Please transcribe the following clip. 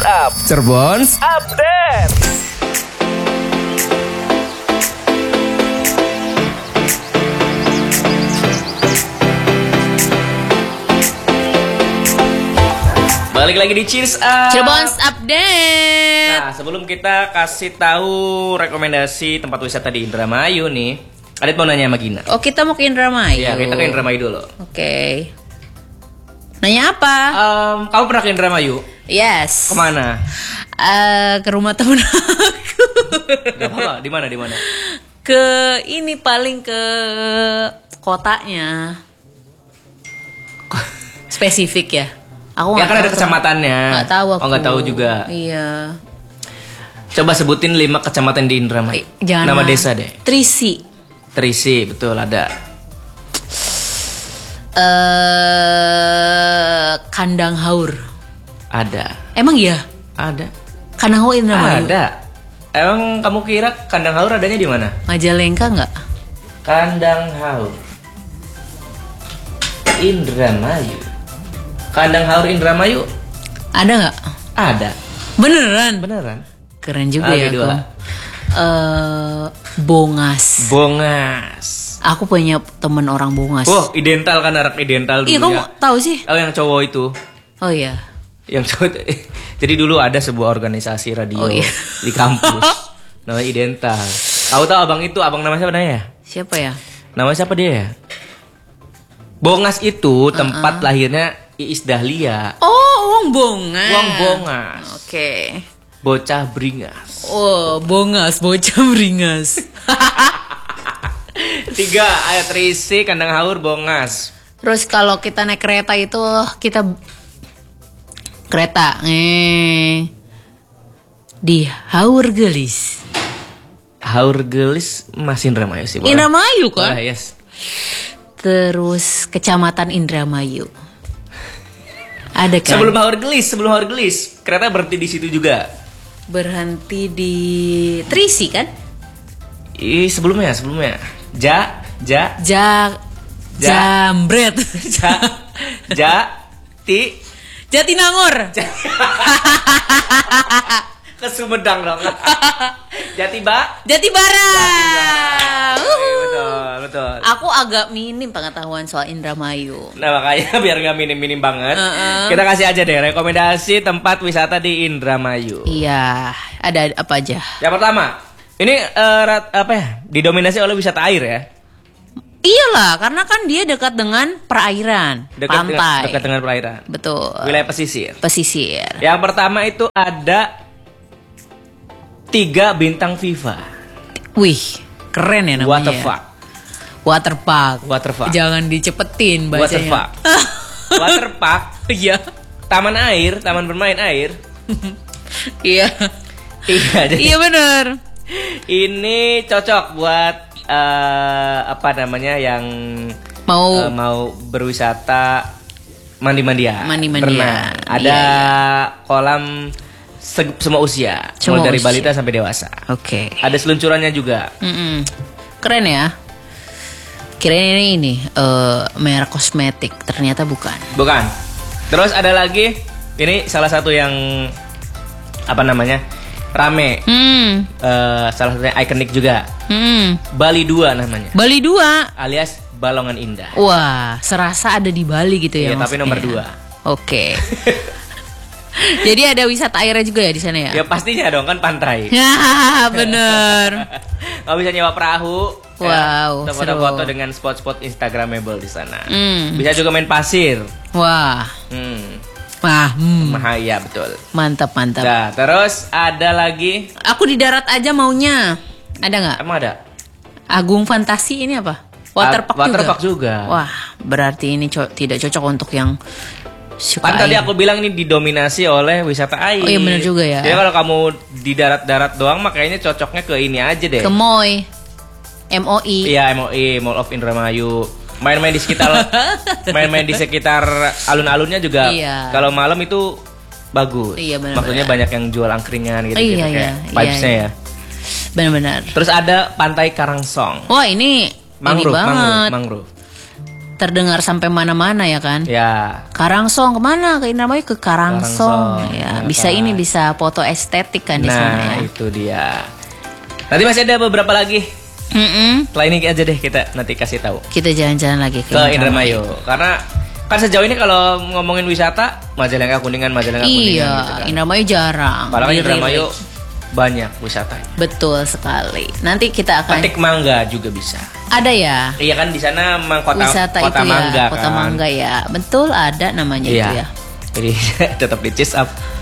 Up. Cirebons Update. Balik lagi di Cheers Up. Cirebons Update. Nah, sebelum kita kasih tahu rekomendasi tempat wisata di Indramayu nih, Adit mau nanya sama Gina. Oh, kita mau ke Indramayu. Iya, kita ke Indramayu dulu. Oke. Nanya apa? Kamu pernah ke Indramayu? Yes. Kemana? Ke rumah temen aku. Gak apa-apa, di mana? Ke ini paling ke kotanya. Spesifik ya. Aku Ya kan ada kecamatannya. Nggak tahu aku. Oh, nggak tahu juga. Iya. Coba sebutin 5 kecamatan di Indramayu. Jangan Nama desa deh. Trisi, betul ada. Kandang Haur. Ada. Emang iya? Ada. Kandang Haur Indramayu. Ada. Emang kamu kira Kandang Haur adanya di mana? Majalengka nggak? Kandang Haur Indramayu. Kandang Haur Indramayu Ada nggak? ada. Beneran? Keren juga ya kedua. Bongas. Aku punya temen orang Bongas. Oh, Idental kan, anak Idental dulu. Iya, kamu tahu sih? Oh, yang cowok itu. Oh iya. Yang cowok. Jadi dulu ada sebuah organisasi radio di kampus. Namanya Idental. Tahu abang itu, abang namanya siapa namanya? Siapa ya? Namanya siapa dia ya? Bongas itu tempat lahirnya Iis Dahlia. Oh, Uang Bongas. Uang Bongas. Oke. Bocah Bringas. Oh, Bongas, bocah Bringas. 3, ayat Trisi, Kandang Haur, Bongas. Terus kalau kita naik kereta itu kita kereta di Haur Gelis. Haur Gelis masih Indramayu sih. Indramayu kan? Yes. Terus Kecamatan Indramayu. Ada kan? Sebelum Haur Gelis, kereta berhenti di situ juga. Berhenti di Trisi kan? Sebelumnya. Jambret. Jatinangor. Ke Sumedang dong. Jatibarang. Betul. Aku agak minim pengetahuan soal Indramayu. Nah, makanya biar gak minim-minim banget, kita kasih aja deh rekomendasi tempat wisata di Indramayu. Iya, ada apa aja? Yang pertama, ini didominasi oleh wisata air ya. Iyalah, karena kan dia dekat dengan perairan, pantai. Dekat dengan perairan. Betul. Wilayah pesisir. Yang pertama itu ada 3 bintang FIFA. Wih, keren ya namanya. Waterpark. Jangan dicepetin bacanya. Waterpark. Iya. Taman bermain air. Iya. Iya benar. Ini cocok buat yang mau berwisata mandi-mandian. Renang. Ada kolam semua usia, mulai dari balita sampai dewasa. Oke. Ada seluncurannya juga. Keren ya. Kirain ini merek kosmetik, ternyata bukan. Terus ada lagi, ini salah satu yang rame. Salah satunya ikonik juga. Bali 2 namanya. Bali 2 alias Balongan Indah. Wah, serasa ada di Bali gitu ya. Iya, tapi nomor 2. Oke. Jadi ada wisata airnya juga ya di sana ya? Ya pastinya dong, kan pantai. Ya, bener. Nggak bisa nyewa perahu. Wow, ya, foto-foto dengan spot-spot instagramable di sana. Bisa juga main pasir. Wah. Ya betul. Mantap. Nah, terus ada lagi. Aku di darat aja maunya. Ada nggak? Emang ada? Agung Fantasi ini apa? Waterpark juga. Wah, berarti ini tidak cocok untuk yang suka tadi aku bilang ini didominasi oleh wisata air. Oh iya benar juga ya. Jadi kalau kamu di darat-darat doang, makanya cocoknya ke ini aja deh. Ke MOI. Iya, MOI, Mall of Indramayu. Main-main di sekitar alun-alunnya juga. Iya. Kalau malam itu bagus. Iya, benar. Maksudnya banyak yang jual angkringan gitu, iya, kayak vibes-nya ya. Benar-benar. Terus ada Pantai Karangsong. Wah, ini mangrove. terdengar sampai mana-mana ya kan. Ya. Karangsong kemana? Ke Indramayu ke Karangsong. Ya, ya bisa kan. ini bisa foto estetik kan di sana Nah ya. itu dia. Nanti masih ada beberapa lagi. Setelah ini aja deh kita nanti kasih tahu Kita jalan-jalan lagi ke Indramayu. Karena kan sejauh ini kalau ngomongin wisata Majalengka Kuningan Kuningan Iya, gitu kan. Indramayu jarang. Padahal Dirilis. Indramayu banyak wisata. Betul sekali. Nanti kita akan Petik mangga juga bisa. ada ya. Iya kan di sana memang kota Wisata kota itu mangga ya, kota kan. mangga ya. Betul ada namanya Iya. itu ya. Jadi tetap di cheese up.